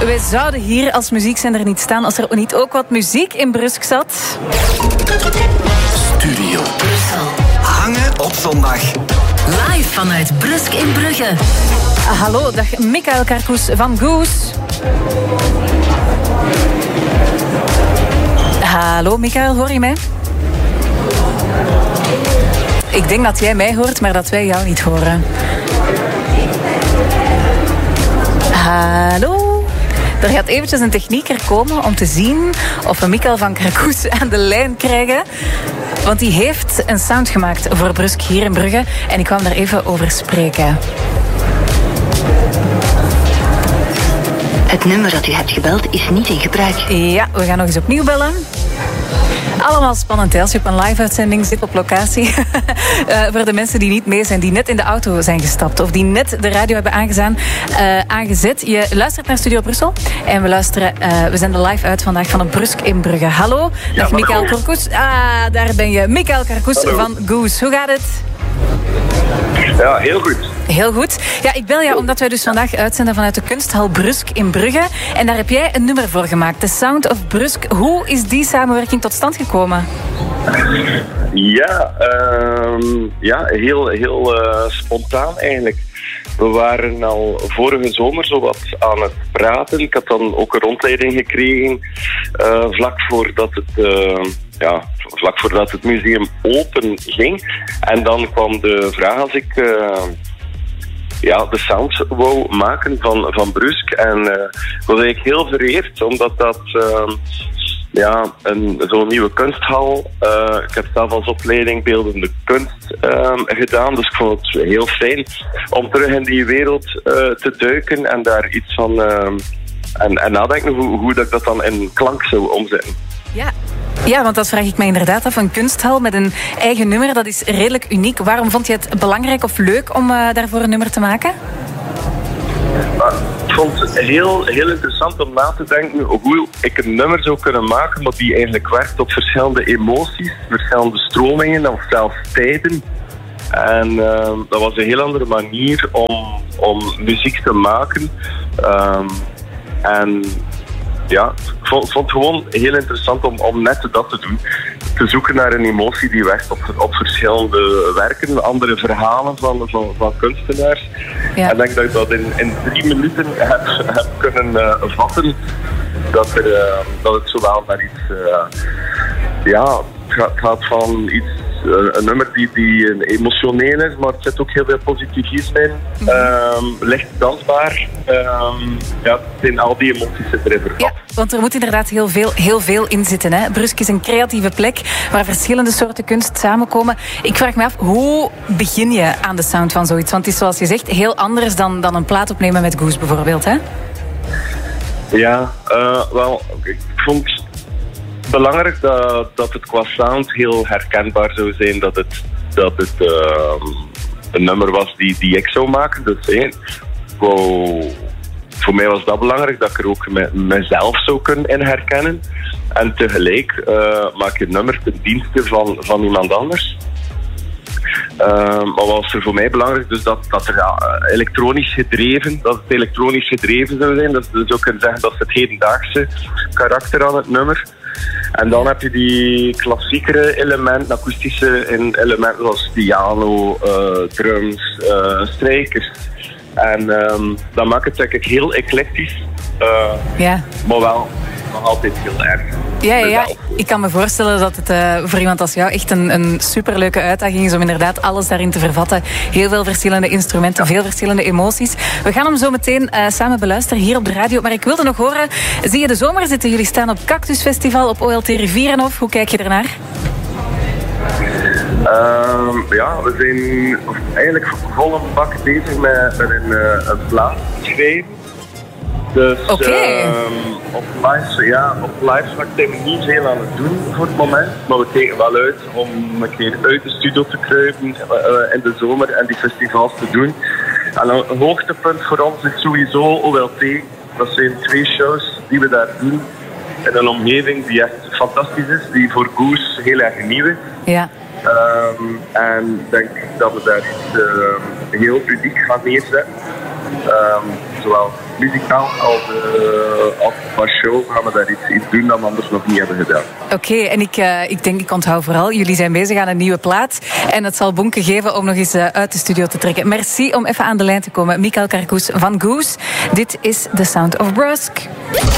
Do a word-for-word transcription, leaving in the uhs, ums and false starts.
Wij zouden hier als muziekzender niet staan als er niet ook wat muziek in Brusk zat. Studio Brussel. Hangen op zondag. Live vanuit Brusk in Brugge. Ah, hallo, dag Michael Carcous van Goose. Hallo Michael, hoor je mij? Ik denk dat jij mij hoort, maar dat wij jou niet horen. Hallo? Er gaat eventjes een technieker komen om te zien of we Michael van Carcous aan de lijn krijgen. Want die heeft een sound gemaakt voor Brusk hier in Brugge. En ik kwam daar even over spreken. Het nummer dat u hebt gebeld is niet in gebruik. Ja, we gaan nog eens opnieuw bellen. Allemaal spannend, hè, als je op een live-uitzending zit op locatie. uh, voor de mensen die niet mee zijn, die net in de auto zijn gestapt of die net de radio hebben aangezaan, uh, aangezet. Je luistert naar Studio Brussel en we luisteren, uh, we zenden live uit vandaag van een Brusk in Brugge. Hallo, ja, dag Michael Carcous. Ah, daar ben je. Michael Carcous van Goose. Hoe gaat het? Ja, heel goed. Heel goed. Ja, ik bel jou omdat wij dus vandaag uitzenden vanuit de kunsthal Brusk in Brugge. En daar heb jij een nummer voor gemaakt, The Sound of Brusk. Hoe is die samenwerking tot stand gekomen? Ja, um, ja heel, heel uh, spontaan eigenlijk. We waren al vorige zomer zo wat aan het praten. Ik had dan ook een rondleiding gekregen uh, vlak voordat het... Uh, Ja, vlak voordat het museum open ging. En dan kwam de vraag als ik uh, ja, de sound wou maken van, van Brusk. En uh, ik was eigenlijk heel vereerd, omdat dat uh, ja, een, zo'n nieuwe kunsthal. Uh, ik heb zelf als opleiding beeldende kunst uh, gedaan. Dus ik vond het heel fijn om terug in die wereld uh, te duiken en daar iets van... Uh, en, en nadenken hoe, hoe dat ik dat dan in klank zou omzetten. Ja. Ja, want dat vraag ik mij inderdaad af. Een kunsthal met een eigen nummer, dat is redelijk uniek. Waarom vond je het belangrijk of leuk om uh, daarvoor een nummer te maken? Ik vond het heel, heel interessant om na te denken hoe ik een nummer zou kunnen maken, maar die eigenlijk werkt op verschillende emoties, verschillende stromingen of zelfs tijden. En uh, dat was een heel andere manier om, om muziek te maken. Um, en ja, ik vond, vond het gewoon heel interessant om, om net dat te doen. Te zoeken naar een emotie die werkt op, op verschillende werken, andere verhalen van, van, van kunstenaars. Ja. En ik denk dat ik dat in, in drie minuten heb, heb kunnen uh, vatten. Dat, er, uh, dat het zowel naar iets... Uh, ja, het gaat, het gaat van iets... Uh, een nummer die, die emotioneel is, maar het zit ook heel veel positivisme in. Mm-hmm. Um, licht dansbaar. Um, ja, het zijn al die emoties zitten erin vervat. Ja, want er moet inderdaad heel veel, heel veel in zitten. Hè? Brusk is een creatieve plek waar verschillende soorten kunst samenkomen. Ik vraag me af, hoe begin je aan de sound van zoiets? Want het is zoals je zegt heel anders dan, dan een plaat opnemen met Goose bijvoorbeeld, hè? Ja, uh, wel, ik vond... belangrijk dat, dat het qua sound heel herkenbaar zou zijn, dat het, dat het uh, een nummer was die, die ik zou maken. Dus hey, wow, voor mij was dat belangrijk, dat ik er ook me, mezelf zou kunnen in herkennen. En tegelijk uh, maak je het nummer ten dienste van, van iemand anders. Uh, maar wat was er voor mij belangrijk, dus dat, dat er ja, elektronisch gedreven, dat het elektronisch gedreven zou zijn. Dat je zou kunnen zeggen dat het hedendaagse karakter aan het nummer. En dan heb je die klassiekere elementen, akoestische elementen zoals piano, uh, drums, uh, strijkers. En um, dat maakt het eigenlijk heel eclectisch, uh, ja. maar wel nog altijd heel erg. Ja, ja, ja, ik kan me voorstellen dat het uh, voor iemand als jou echt een, een superleuke uitdaging is om inderdaad alles daarin te vervatten. Heel veel verschillende instrumenten, veel verschillende emoties. We gaan hem zo meteen uh, samen beluisteren hier op de radio. Maar ik wilde nog horen, zie je de zomer zitten? Jullie staan op Cactus Festival op O L T Rivierenhof. Hoe kijk je ernaar? Um, ja, we zijn eigenlijk vol een bak bezig met, met een, uh, een plaat te schrijven. Dus okay. um, op live, ja, op live vlak zijn we niet veel aan het doen voor het moment. Maar we kijken wel uit om een keer uit de studio te kruipen uh, in de zomer en die festivals te doen. En een hoogtepunt voor ons is sowieso O L T. Dat zijn twee shows die we daar doen in een omgeving die echt fantastisch is, die voor Goose heel erg nieuw is. Ja. Um, en ik denk dat we daar iets uh, heel uniek gaan neerzetten. Um, zowel muzikaal als, uh, als qua show gaan we daar iets, iets doen dat we anders nog niet hebben gedaan. Oké, okay, en ik, uh, ik denk, ik onthoud vooral, jullie zijn bezig aan een nieuwe plaat en het zal bonken geven om nog eens uh, uit de studio te trekken. Merci om even aan de lijn te komen. Michael Carcous van Goose. Dit is The Sound of Brusk.